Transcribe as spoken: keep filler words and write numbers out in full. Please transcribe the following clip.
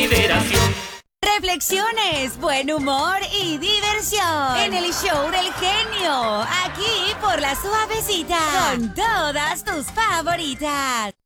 consideración. Reflexiones, buen humor y diversión en el show del genio, aquí por La Suavecita, con todas tus favoritas.